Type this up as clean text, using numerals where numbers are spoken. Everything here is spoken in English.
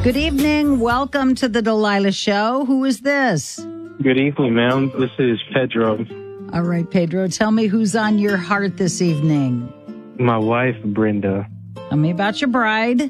Good evening. Welcome to the Delilah Show. Who is this? Good evening, ma'am. This is Pedro. All right, Pedro, tell me who's on your heart this evening. My wife, Brenda. Tell me about your bride.